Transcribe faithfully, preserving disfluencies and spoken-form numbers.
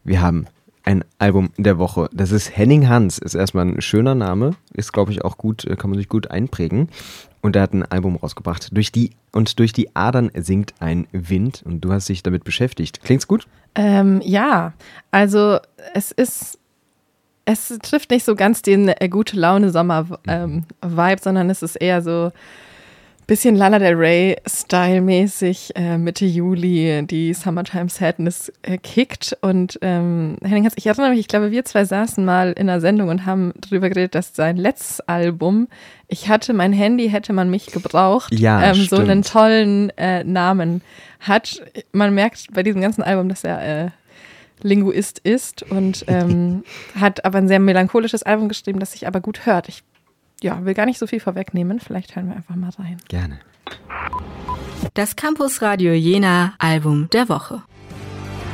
Wir haben ein Album der Woche. Das ist Henning Hans. Ist erstmal ein schöner Name. Ist, glaube ich, auch gut, kann man sich gut einprägen. Und er hat ein Album rausgebracht. Durch die und durch die Adern singt ein Wind. Und du hast dich damit beschäftigt. Klingt's gut? Ähm, ja, also es ist, es trifft nicht so ganz den äh, gute Laune Sommer ähm, Vibe, sondern es ist eher so bisschen Lana Del Rey Style-mäßig, äh, Mitte Juli, die Summertime Sadness äh, kickt. Und ähm, Henning Hans, ich erinnere mich, ich glaube, wir zwei saßen mal in einer Sendung und haben darüber geredet, dass sein letztes Album, ich hatte mein Handy, hätte man mich gebraucht, ja, ähm, so stimmt. einen tollen äh, Namen hat. Man merkt bei diesem ganzen Album, dass er äh, Linguist ist und ähm, hat aber ein sehr melancholisches Album geschrieben, das sich aber gut hört. Ich Ja, will gar nicht so viel vorwegnehmen. Vielleicht hören wir einfach mal rein. Gerne. Das Campus Radio Jena Album der Woche.